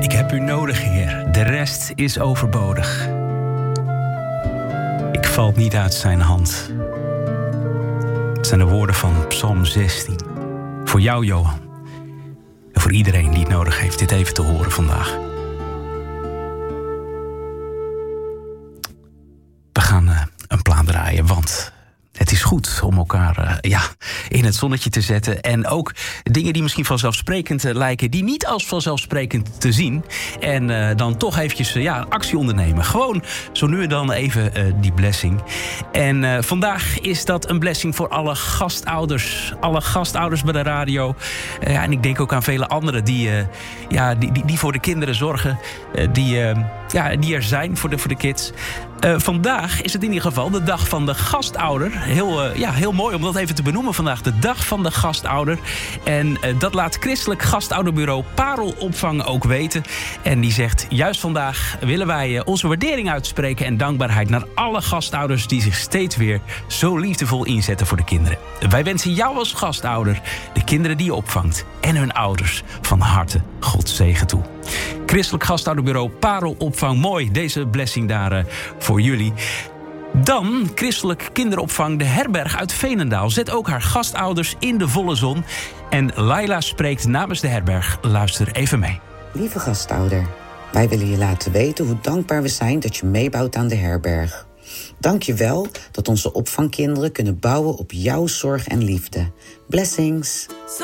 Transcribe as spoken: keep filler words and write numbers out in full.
Ik heb u nodig, Heer. De rest is overbodig. Ik val niet uit zijn hand. Het zijn de woorden van Psalm zestien. Voor jou, Johan. En voor iedereen die het nodig heeft dit even te horen vandaag. We gaan uh, een plaat draaien, want het is goed om elkaar uh, ja, in het zonnetje te zetten. En ook dingen die misschien vanzelfsprekend uh, lijken, die niet als vanzelfsprekend te zien. En uh, dan toch eventjes uh, ja, actie ondernemen. Gewoon zo nu en dan even uh, die blessing. En uh, vandaag is dat een blessing voor alle gastouders. Alle gastouders bij de radio. Uh, ja, en ik denk ook aan vele anderen die, uh, ja, die, die, die voor de kinderen zorgen. Uh, die, uh, ja, die er zijn voor de, voor de kids. Uh, vandaag is het in ieder geval de dag van de gastouder. Heel, uh, ja, heel mooi om dat even te benoemen vandaag. De dag van de gastouder. En uh, dat laat Christelijk Gastouderbureau Parelopvang ook weten. En die zegt, juist vandaag willen wij uh, onze waardering uitspreken en dankbaarheid naar alle gastouders die zich steeds weer zo liefdevol inzetten voor de kinderen. Wij wensen jou als gastouder, de kinderen die je opvangt en hun ouders van harte Gods zegen toe. Christelijk Gastouderbureau Parelopvang. Mooi, deze blessing daar uh, voor jullie. Dan Christelijk Kinderopvang De Herberg uit Veenendaal zet ook haar gastouders in de volle zon. En Laila spreekt namens de herberg. Luister even mee. Lieve gastouder, wij willen je laten weten hoe dankbaar we zijn dat je meebouwt aan de herberg. Dank je wel dat onze opvangkinderen kunnen bouwen op jouw zorg en liefde. Blessings.